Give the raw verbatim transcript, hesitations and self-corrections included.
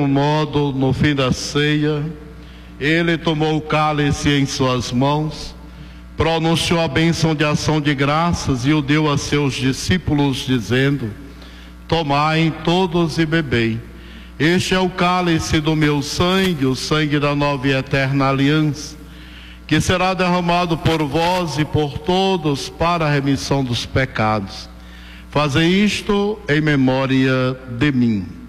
modo, no fim da ceia, ele tomou o cálice em suas mãos, pronunciou a bênção de ação de graças e o deu a seus discípulos, dizendo: tomai todos e bebei. Este é o cálice do meu sangue, o sangue da nova e eterna aliança, que será derramado por vós e por todos para a remissão dos pecados. Fazei isto em memória de mim.